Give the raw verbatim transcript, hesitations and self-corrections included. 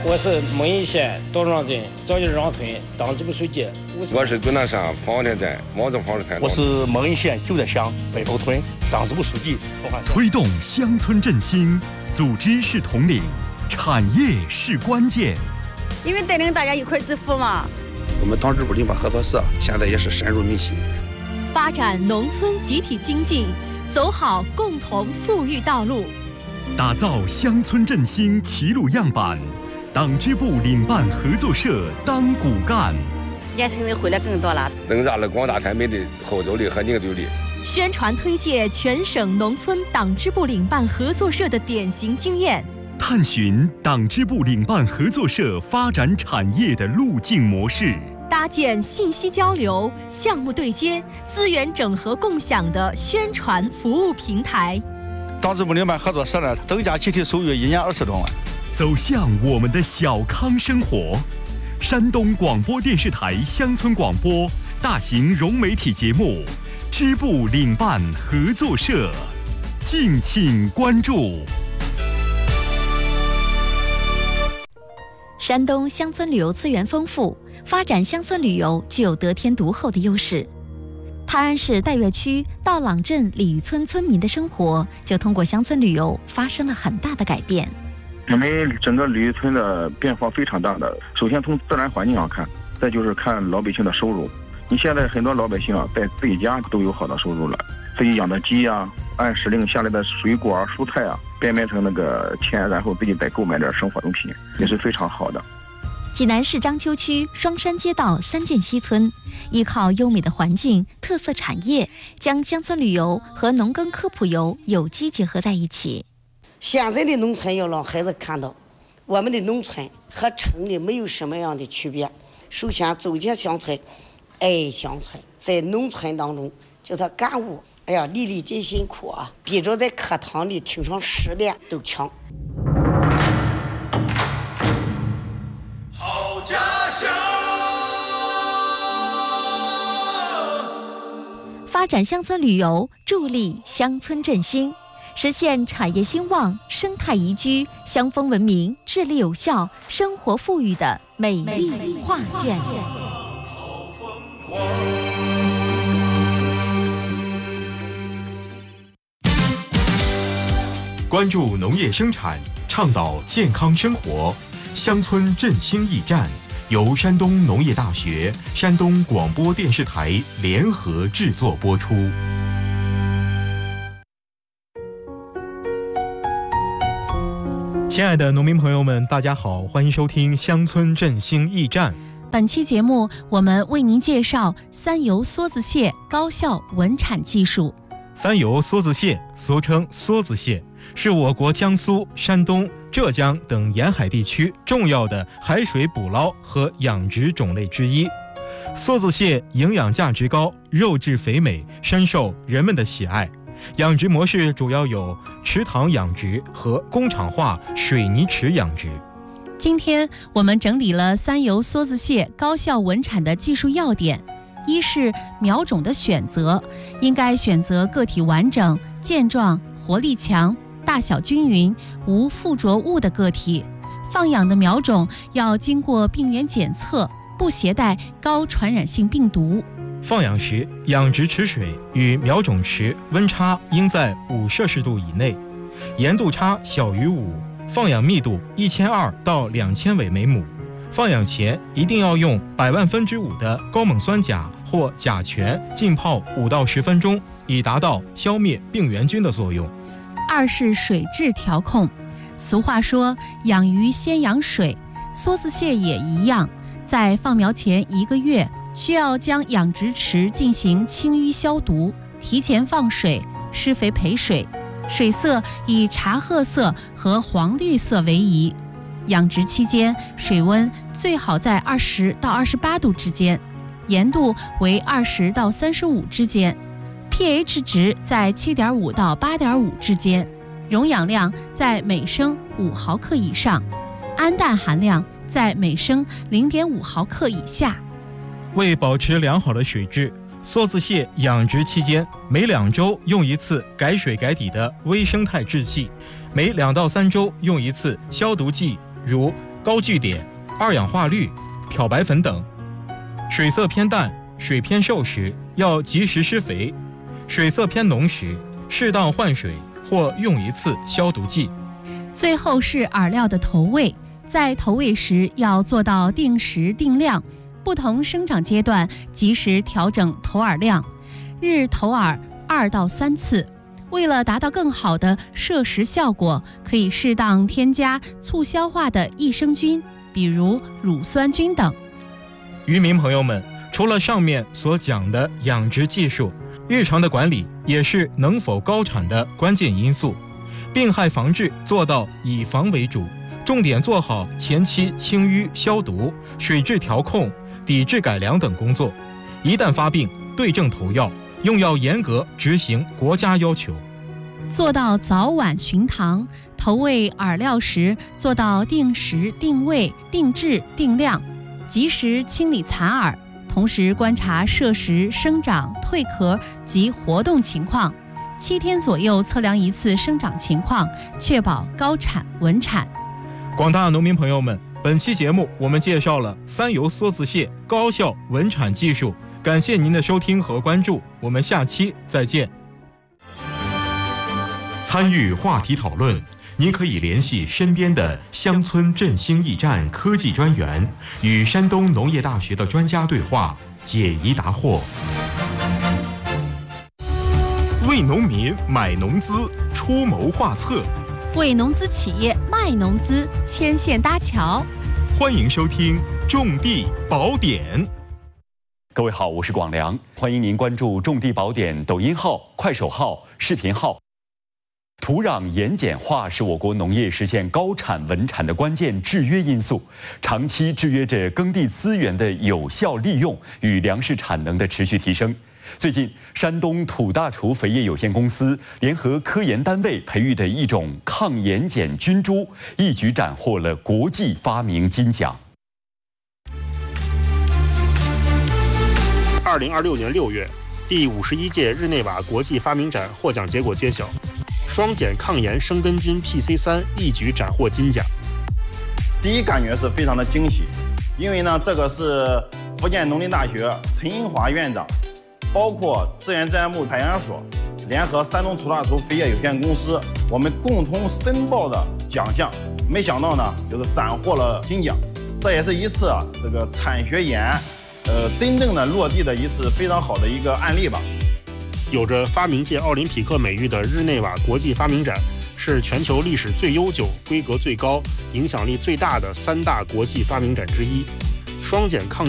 我是蒙阴县道庄镇赵家庄村党支部书记。 我是遵南山方田镇毛泽坊村。 我是蒙阴县九寨乡北头村党支部书记。 推动乡村振兴，组织是统领，产业是关键。 因为带领大家一块致富嘛。 我们党支部领办合作社现在也是深入民心， 发展农村集体经济，走好共同富裕道路， 打造乡村振兴齐鲁样板。党支部领办合作社当骨干， 年轻人回来更多了， 增加了广大村民的后走力和凝聚力。 宣传推介全省农村党支部领办合作社的典型经验， 探寻党支部领办合作社发展产业的路径模式， 搭建信息交流、项目对接、资源整合共享的宣传服务平台。 党支部领办合作社呢，增加集体收入一年二十多万。 走向我们的小康生活。山东广播电视台乡村广播大型融媒体节目支部领办合作社，敬请关注。 山东乡村旅游资源丰富，发展乡村旅游具有得天独厚的优势。泰安市岱岳区道朗镇鲤鱼村村民的生活就通过乡村旅游发生了很大的改变。 因为整个鲤鱼村的变化非常大的，首先从自然环境上看，再就是看老百姓的收入。你现在很多老百姓啊，在自己家都有好的收入了，自己养的鸡啊，按时令下来的水果啊、蔬菜啊，变卖成那个钱，然后自己再购买点生活用品，也是非常好的。 济南市章丘区双山街道三涧西村，依靠优美的环境、特色产业，将乡村旅游和农耕科普游有机结合在一起。 现在的农村要让孩子看到，我们的农村和城里没有什么样的区别。首先走进乡村，爱乡村，在农村当中叫他感悟，哎呀，粒粒皆辛苦啊，比着在课堂里听上十遍都强。 好家乡， 发展乡村旅游，助力乡村振兴，实现产业兴旺、生态宜居、乡风文明、治理有效、生活富裕的美丽画卷。 关注农业生产，倡导健康生活，乡村振兴驿站由山东农业大学、山东广播电视台联合制作播出。 亲爱的农民朋友们，大家好，欢迎收听乡村振兴驿站。 本期节目，我们为您介绍三油梭子蟹高效稳产技术。 三油梭子蟹，俗称梭子蟹，是我国江苏、山东、浙江等沿海地区重要的海水捕捞和养殖种类之一。梭子蟹营养价值高，肉质肥美，深受人们的喜爱。养殖模式主要有池塘养殖和工厂化水泥池养殖。 今天我们整理了三油梭子蟹高效稳产的技术要点。一是苗种的选择，应该选择个体完整、健壮、活力强、大小均匀、无附着物的个体。放养的苗种要经过病原检测，不携带高传染性病毒。 放养时，养殖池水与苗种池温差应在五摄氏度以内，盐度差小于五，放养密度一千二到两千尾每亩。放养前一定要用百万分之五的高锰酸钾或甲醛浸泡五到十分钟，以达到消灭病原菌的作用。 二是水质调控。俗话说，养鱼先养水，梭子蟹也一样，在放苗前一个月，需要将养殖池进行清淤消毒，提前放水，施肥培水，水色以茶褐色和黄绿色为宜。养殖期间，水温最好在二十到二十八度之间，盐度为二十到三十五之间 ，pH 值在七点五到八点五之间，溶氧量在每升五毫克以上，氨氮含量在每升零点五毫克以下。 为保持良好的水质，梭子蟹养殖期间每两周用一次改水改底的微生态制剂，每两到三周用一次消毒剂，如高聚碘、二氧化氯、漂白粉等。水色偏淡、水偏瘦时要及时施肥，水色偏浓时适当换水或用一次消毒剂。 最后是饵料的投喂，在投喂时要做到定时定量，不同生长阶段及时调整投饵量，日投饵二到三次。为了达到更好的摄食效果，可以适当添加促消化的益生菌，比如乳酸菌等。 渔民朋友们，除了上面所讲的养殖技术，日常的管理也是能否高产的关键因素。病害防治做到以防为主，重点做好前期清淤消毒、水质调控、抵制改良等工作。一旦发病，对症投药，用药严格执行国家要求。 做到早晚巡塘，投喂饵料时做到定时定位、定质定量，及时清理残饵，同时观察摄食生长、蜕壳及活动情况，七天左右测量一次生长情况，确保高产稳产。 广大农民朋友们，本期节目我们介绍了三油梭子蟹高效稳产技术，感谢您的收听和关注，我们下期再见。 参与话题讨论，您可以联系身边的乡村振兴驿站科技专员，与山东农业大学的专家对话，解疑答惑。为农民买农资，出谋划策； 为农资企业卖农资，牵线搭桥。 欢迎收听《种地宝典》。 各位好，我是广良，欢迎您关注《种地宝典》抖音号、快手号、视频号。土壤盐碱化是我国农业实现高产稳产的关键制约因素，长期制约着耕地资源的有效利用与粮食产能的持续提升。最近，山东土大厨肥业有限公司联合科研单位培育的一种抗盐碱菌株，一举斩获了国际发明金奖。 二零二六年六月，第五十一届日内瓦国际发明展获奖结果揭晓。双碱抗盐生根菌 P C 三 一举斩获金奖。 第一感觉是非常的惊喜，因为呢，这个是福建农林大学陈英华院长，包括资源资源部海洋所联合山东土大厨肥业有限公司，我们共同申报的奖项。没想到呢，就是斩获了金奖，这也是一次啊这个产学研，呃，真正的落地的一次非常好的一个案例吧。 有着发明界奥林匹克美誉的日内瓦国际发明展，是全球历史最悠久、规格最高、影响力最大的三大国际发明展之一。双碱抗